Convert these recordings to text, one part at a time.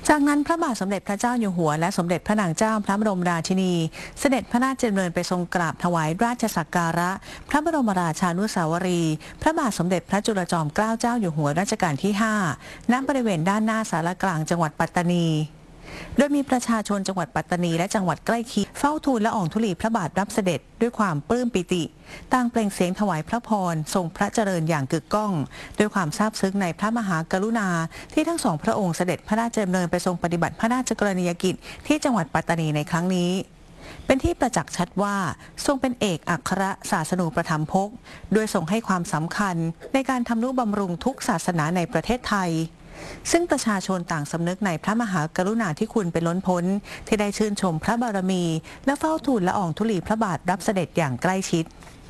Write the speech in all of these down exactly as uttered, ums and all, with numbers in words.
จากนั้นพระบาทสมเด็จพระเจ้าอยู่หัวและสมเด็จพระนางเจ้าพระบรมราชินีเสด็จพระราชดำเนินไปทรงกราบถวายราชสักการะพระบรมราชานุสาวรีย์พระบาทสมเด็จพระจุลจอมเกล้าเจ้าอยู่หัวรัชกาลที่ห้าณบริเวณด้านหน้าศาลากลางจังหวัดปัตตานีโดยมีประชาชนจังหวัดปัตตานีและจังหวัดใกล้เคียงเฝ้าทูลละอองธุลีพระบาทรับเสด็จด้วยความปลื้มปิติต่างเปล่งเสียงถวายพระพรทรงพระเจริญอย่างกึกก้องด้วยความซาบซึ้งในพระมหากรุณาที่ทั้งสองพระองค์เสด็จพระราชดำเนินไปทรงปฏิบัติพระราชกรณียกิจที่จังหวัดปัตตานีในครั้งนี้เป็นที่ประจักษ์ชัดว่าทรงเป็นเอกอัครศาสนูปถัมภกโดยทรงให้ความสำคัญในการทำนุบำรุงทุกศาสนาในประเทศไทยซึ่งประชาชนต่างสำนึกในพระมหากรุณาธิคุณเป็นล้นพ้นที่ได้ชื่นชมพระบารมีและเฝ้าทูลละอองธุลีพระบาทรับเสด็จอย่างใกล้ชิด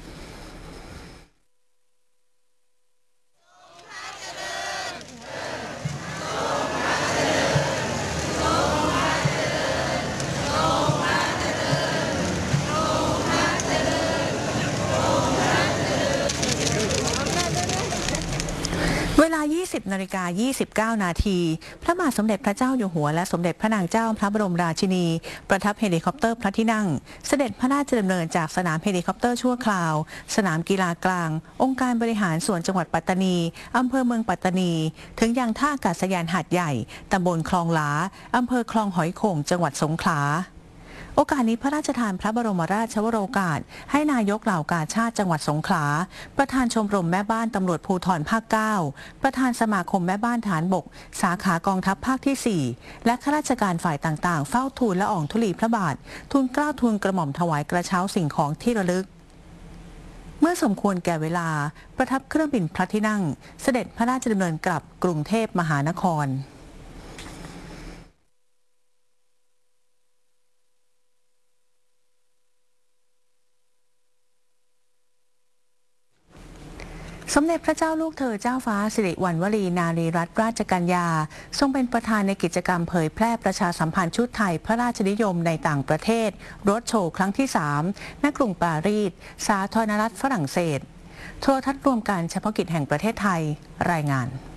เวลา ยี่สิบนาฬิกายี่สิบเก้านาทีพระบาทสมเด็จพระเจ้าอยู่หัวและสมเด็จพระนางเจ้าพระบรมราชินีประทับเฮลิคอปเตอร์พระที่นั่งเสด็จพระราชดำเนินจากสนามเฮลิคอปเตอร์ชั่วคราวสนามกีฬากลางองค์การบริหารส่วนจังหวัดปัตตานีอำเภอเมืองปัตตานีถึงยังท่าอากาศยานหาดใหญ่ตำบลคลองหลาอำเภอคลองหอยโข่งจังหวัดสงขลาโอกาสนี้พระราชทานพระบรมราชวโรกาสให้นายกเหล่ากาชาติจังหวัดสงขลาประธานชมรมแม่บ้านตำรวจภูธรภาคเก้าประธานสมาคมแม่บ้านฐานบกสาขากองทัพภาคที่สี่และข้าราชการฝ่ายต่างๆเฝ้าทูลละอองธุลีพระบาททูลเกล้าทูลกระหม่อมถวายกระเช้าสิ่งของที่ระลึกเมื่อสมควรแก่เวลาประทับเครื่องบินพระที่นั่งเสด็จพระราชดำเนินกลับกรุงเทพมหานครสมเด็จพระเจ้าลูกเธอเจ้าฟ้าสิริวัณวรีนารีรัตนราชกัญญาทรงเป็นประธานในกิจกรรมเผยแพร่ประชาสัมพันธ์ชุดไทยพระราชนิยมในต่างประเทศรถโชว์ครั้งที่สามณกรุงปารีสสาธารณรัฐฝรั่งเศสโทรทัศน์รวมการเฉพาะกิจแห่งประเทศไทยรายงาน